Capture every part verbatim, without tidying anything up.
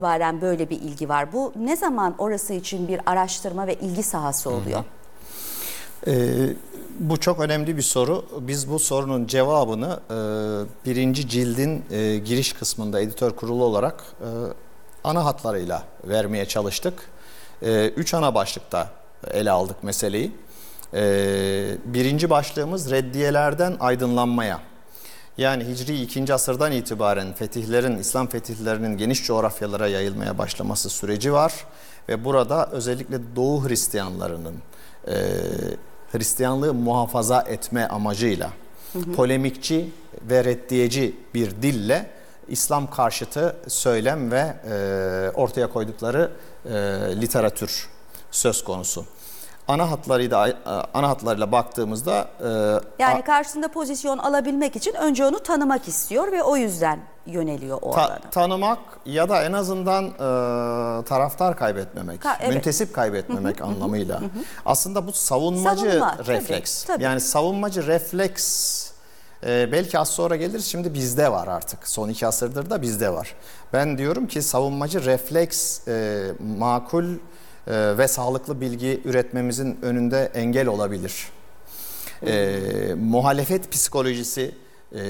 itibaren böyle bir ilgi var. Bu ne zaman orası için bir araştırma ve ilgi sahası oluyor? Hı hı. Ee, bu çok önemli bir soru. Biz bu sorunun cevabını e, birinci cildin e, giriş kısmında editör kurulu olarak e, ana hatlarıyla vermeye çalıştık. E, üç ana başlıkta ele aldık meseleyi. E, birinci başlığımız reddiyelerden aydınlanmaya. Yani Hicri ikinci asırdan itibaren fetihlerin, İslam fetihlerinin geniş coğrafyalara yayılmaya başlaması süreci var. Ve burada özellikle Doğu Hristiyanlarının e, Hristiyanlığı muhafaza etme amacıyla hı hı. polemikçi ve reddiyeci bir dille İslam karşıtı söylem ve e, ortaya koydukları e, literatür söz konusu. Ana hatlarıyla ana hatlarıyla baktığımızda e, yani karşısında pozisyon alabilmek için önce onu tanımak istiyor ve o yüzden yöneliyor o ta, alana. Tanımak ya da en azından e, taraftar kaybetmemek, Ka evet. müntesip kaybetmemek hı hı, anlamıyla. Hı hı. Aslında bu savunmacı Savunma, refleks. Tabii, tabii. Yani savunmacı refleks e, belki az sonra gelir, şimdi bizde var artık. Son iki asırdır da bizde var. Ben diyorum ki savunmacı refleks e, makul ve sağlıklı bilgi üretmemizin önünde engel olabilir. E, muhalefet psikolojisi e,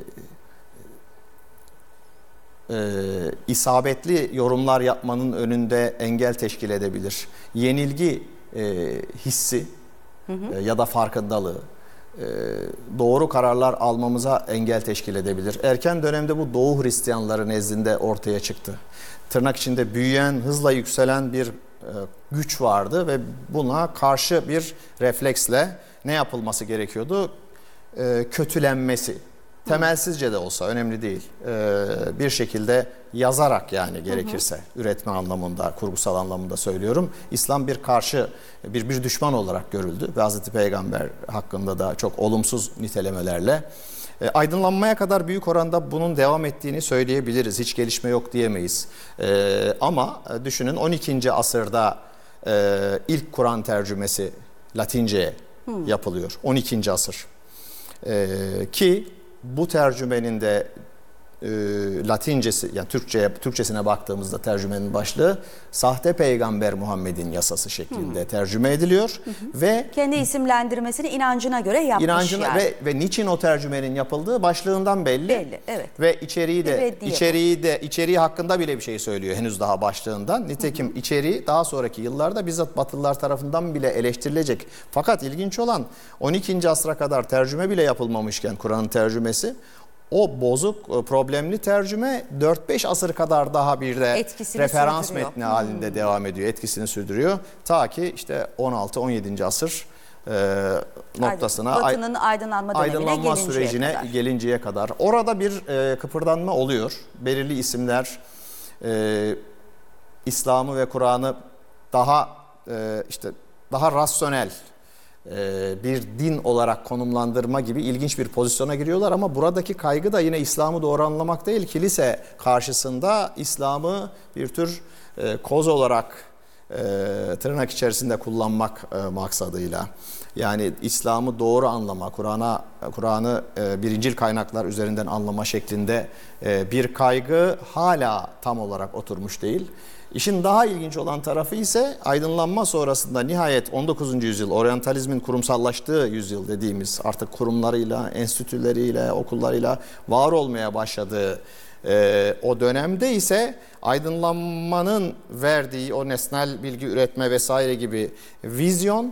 e, isabetli yorumlar yapmanın önünde engel teşkil edebilir. Yenilgi e, hissi hı hı. E, ya da farkındalığı e, doğru kararlar almamıza engel teşkil edebilir. Erken dönemde bu Doğu Hristiyanları nezdinde ortaya çıktı. Tırnak içinde büyüyen, hızla yükselen bir güç vardı ve buna karşı bir refleksle ne yapılması gerekiyordu? Kötülenmesi. Temelsizce de olsa önemli değil. Bir şekilde yazarak, yani gerekirse hı hı. üretme anlamında, kurgusal anlamında söylüyorum. İslam bir karşı, bir bir düşman olarak görüldü ve Hazreti Peygamber hakkında da çok olumsuz nitelemelerle. Aydınlanmaya kadar büyük oranda bunun devam ettiğini söyleyebiliriz. Hiç gelişme yok diyemeyiz. Ee, ama düşünün on ikinci asırda e, ilk Kur'an tercümesi Latince'ye hmm. yapılıyor. on ikinci asır. Ee, ki bu tercümenin de e, Latincesi, yani Türkçe'ye, Türkçesine baktığımızda tercümenin başlığı sahte peygamber Muhammed'in yasası şeklinde hmm. tercüme ediliyor hı hı. ve kendi isimlendirmesini inancına göre yapmış inancına yani. ve ve niçin o tercümenin yapıldığı başlığından belli. Belli, evet. Ve içeriği de içeriği de içeriği hakkında bile bir şey söylüyor henüz daha başlığından. Nitekim hı hı. içeriği daha sonraki yıllarda bizzat Batılılar tarafından bile eleştirilecek. Fakat ilginç olan on ikinci asra kadar tercüme bile yapılmamışken Kur'an'ın tercümesi, o bozuk, problemli tercüme dört beş asır kadar daha bir de etkisini referans metni halinde hmm. devam ediyor, etkisini sürdürüyor. Ta ki işte on altı on yedinci asır e, noktasına, Batı'nın aydınlanma, aydınlanma sürecine kadar. gelinceye kadar. Orada bir e, kıpırdanma oluyor. Belirli isimler e, İslam'ı ve Kur'an'ı daha e, işte daha rasyonel bir din olarak konumlandırma gibi ilginç bir pozisyona giriyorlar, ama buradaki kaygı da yine İslam'ı doğru anlamak değil, kilise karşısında İslam'ı bir tür koz olarak tırnak içerisinde kullanmak maksadıyla. Yani İslam'ı doğru anlama, Kur'an'a Kur'an'ı birincil kaynaklar üzerinden anlama şeklinde bir kaygı hala tam olarak oturmuş değil. İşin daha ilginç olan tarafı ise aydınlanma sonrasında nihayet on dokuzuncu yüzyıl, oryantalizmin kurumsallaştığı yüzyıl dediğimiz, artık kurumlarıyla, enstitüleriyle, okullarıyla var olmaya başladığı e, o dönemde ise aydınlanmanın verdiği o nesnel bilgi üretme vesaire gibi vizyon,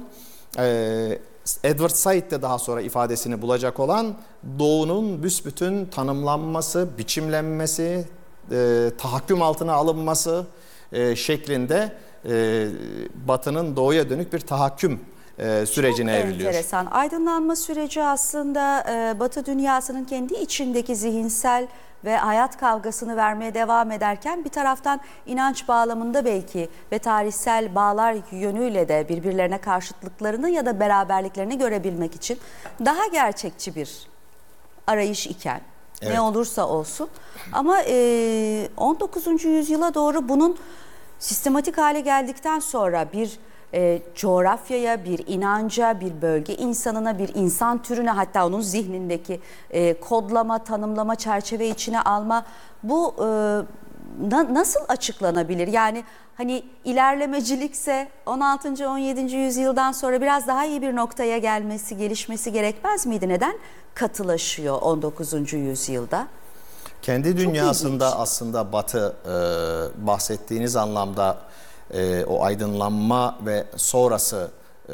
e, Edward Said de daha sonra ifadesini bulacak olan doğunun büsbütün tanımlanması, biçimlenmesi, e, tahakküm altına alınması E, şeklinde e, Batı'nın doğuya dönük bir tahakküm e, sürecine Çok evriliyor. Enteresan. Aydınlanma süreci aslında e, Batı dünyasının kendi içindeki zihinsel ve hayat kavgasını vermeye devam ederken, bir taraftan inanç bağlamında belki ve tarihsel bağlar yönüyle de birbirlerine karşıtlıklarını ya da beraberliklerini görebilmek için daha gerçekçi bir arayış iken, evet. ne olursa olsun. Ama e, on dokuzuncu yüzyıla doğru bunun sistematik hale geldikten sonra bir e, coğrafyaya, bir inanca, bir bölge insanına, bir insan türüne, hatta onun zihnindeki e, kodlama, tanımlama, çerçeve içine alma, bu e, na, nasıl açıklanabilir? Yani hani ilerlemecilikse on altıncı on yedinci yüzyıldan sonra biraz daha iyi bir noktaya gelmesi, gelişmesi gerekmez miydi? Neden katılaşıyor on dokuzuncu yüzyılda? Kendi dünyasında aslında Batı e, bahsettiğiniz anlamda e, o aydınlanma ve sonrası e,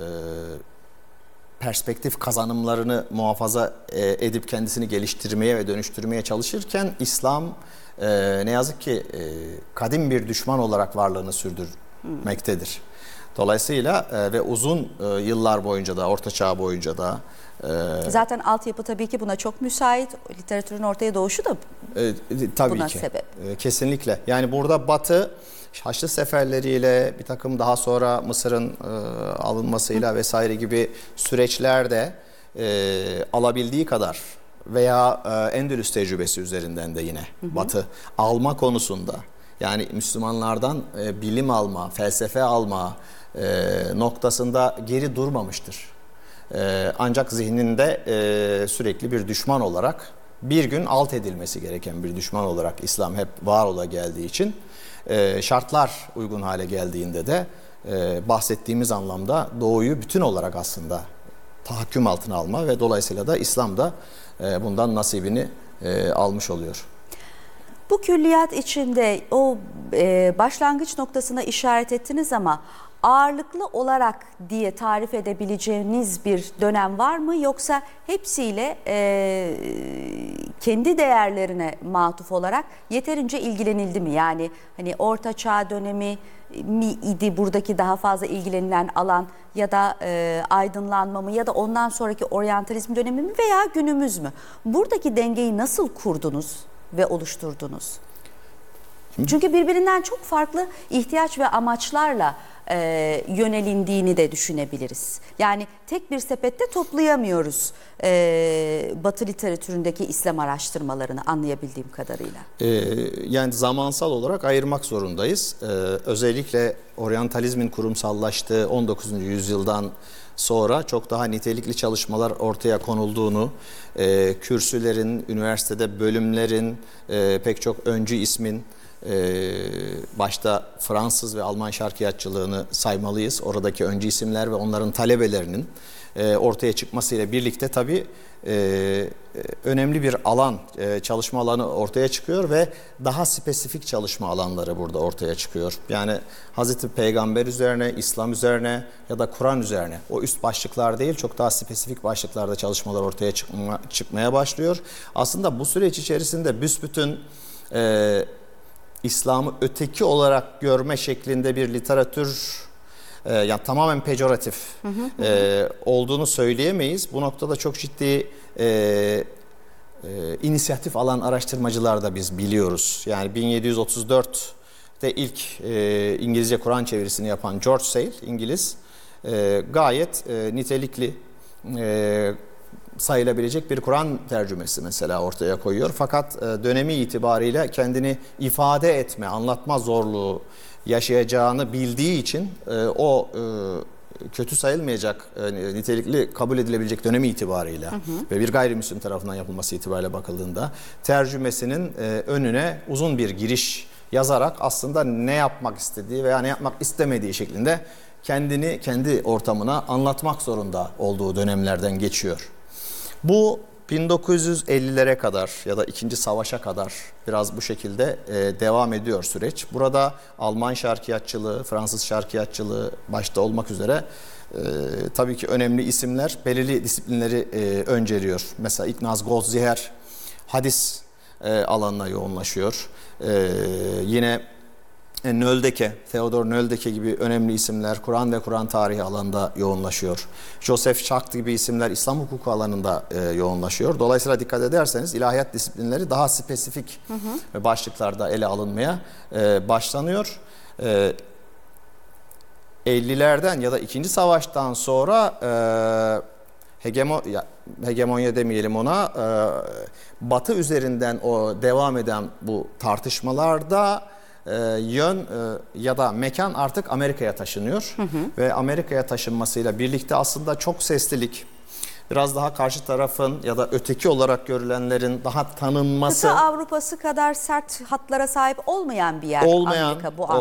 perspektif kazanımlarını muhafaza e, edip kendisini geliştirmeye ve dönüştürmeye çalışırken İslam e, ne yazık ki e, kadim bir düşman olarak varlığını sürdürmektedir. Dolayısıyla e, ve uzun e, yıllar boyunca da, Orta Çağ boyunca da Ee, Zaten altyapı tabii ki buna çok müsait. Literatürün ortaya doğuşu da e, tabii buna ki. sebep. E, kesinlikle. Yani burada Batı Haçlı seferleriyle bir takım daha sonra Mısır'ın e, alınmasıyla vesaire gibi süreçlerde e, alabildiği kadar veya e, Endülüs tecrübesi üzerinden de yine hı hı. Batı alma konusunda, yani Müslümanlardan e, bilim alma, felsefe alma e, noktasında geri durmamıştır. Ancak zihninde sürekli bir düşman olarak, bir gün alt edilmesi gereken bir düşman olarak İslam hep var ola geldiği için, şartlar uygun hale geldiğinde de bahsettiğimiz anlamda Doğu'yu bütün olarak aslında tahakküm altına alma ve dolayısıyla da İslam da bundan nasibini almış oluyor. Bu külliyat içinde o başlangıç noktasına işaret ettiniz ama ağırlıklı olarak diye tarif edebileceğiniz bir dönem var mı? Yoksa hepsiyle e, kendi değerlerine matuf olarak yeterince ilgilenildi mi? Yani hani Orta Çağ dönemi mi idi buradaki daha fazla ilgilenilen alan, ya da e, aydınlanma mı, ya da ondan sonraki oryantalizm dönemi mi, veya günümüz mü? Buradaki dengeyi nasıl kurdunuz ve oluşturdunuz? Çünkü birbirinden çok farklı ihtiyaç ve amaçlarla e, yönelindiğini de düşünebiliriz. Yani tek bir sepette toplayamıyoruz e, Batı literatüründeki İslam araştırmalarını, anlayabildiğim kadarıyla. Ee, yani zamansal olarak ayırmak zorundayız. Ee, özellikle oryantalizmin kurumsallaştığı on dokuzuncu yüzyıldan sonra çok daha nitelikli çalışmalar ortaya konulduğunu, e, kürsülerin, üniversitede bölümlerin, e, pek çok öncü ismin, Ee, başta Fransız ve Alman şarkiyatçılığını saymalıyız. Oradaki öncü isimler ve onların talebelerinin e, ortaya çıkmasıyla birlikte tabii e, önemli bir alan, e, çalışma alanı ortaya çıkıyor ve daha spesifik çalışma alanları burada ortaya çıkıyor. Yani Hazreti Peygamber üzerine, İslam üzerine ya da Kur'an üzerine, o üst başlıklar değil, çok daha spesifik başlıklarda çalışmalar ortaya çıkma, çıkmaya başlıyor. Aslında bu süreç içerisinde büsbütün e, İslam'ı öteki olarak görme şeklinde bir literatür, e, yani tamamen pejoratif hı hı. E, olduğunu söyleyemeyiz. Bu noktada çok ciddi e, e, inisiyatif alan araştırmacılar da biz biliyoruz. Yani bin yedi yüz otuz dörtte ilk e, İngilizce Kur'an çevirisini yapan George Sale, İngiliz, e, gayet e, nitelikli e, sayılabilecek bir Kur'an tercümesi mesela ortaya koyuyor. Fakat dönemi itibariyle kendini ifade etme, anlatma zorluğu yaşayacağını bildiği için o kötü sayılmayacak, nitelikli kabul edilebilecek dönemi itibariyle hı hı. ve bir gayrimüslim tarafından yapılması itibariyle bakıldığında tercümesinin önüne uzun bir giriş yazarak aslında ne yapmak istediği veya ne yapmak istemediği şeklinde kendini kendi ortamına anlatmak zorunda olduğu dönemlerden geçiyor. Bu bin dokuz yüz ellilere kadar ya da İkinci Savaş'a kadar biraz bu şekilde e, devam ediyor süreç. Burada Alman şarkiyatçılığı, Fransız şarkiyatçılığı başta olmak üzere e, tabii ki önemli isimler belirli disiplinleri e, önceliyor. Mesela Ignaz Goldziher hadis e, alanına yoğunlaşıyor. E, yine Nöldeke, Theodor Nöldeke gibi önemli isimler Kur'an ve Kur'an tarihi alanında yoğunlaşıyor. Joseph Schacht gibi isimler İslam hukuku alanında e, yoğunlaşıyor. Dolayısıyla dikkat ederseniz ilahiyat disiplinleri daha spesifik hı hı. başlıklarda ele alınmaya e, başlanıyor. E, ellilerden ya da İkinci Savaş'tan sonra e, hegemon, ya, hegemonya demeyelim ona, e, Batı üzerinden o devam eden bu tartışmalarda e, yön e, ya da mekan artık Amerika'ya taşınıyor. Hı hı. Ve Amerika'ya taşınmasıyla birlikte aslında çok seslilik biraz daha karşı tarafın ya da öteki olarak görülenlerin daha tanınması. Kıta Avrupa'sı kadar sert hatlara sahip olmayan bir yer Olmayan, Amerika bu o- anlamda.